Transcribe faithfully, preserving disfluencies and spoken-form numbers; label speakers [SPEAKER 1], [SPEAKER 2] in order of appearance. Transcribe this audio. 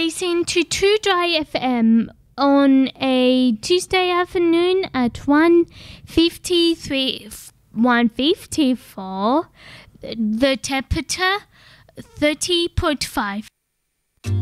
[SPEAKER 1] listen to True Dry F M on a Tuesday afternoon at one fifty-three, one fifty-four. The temperature thirty point five.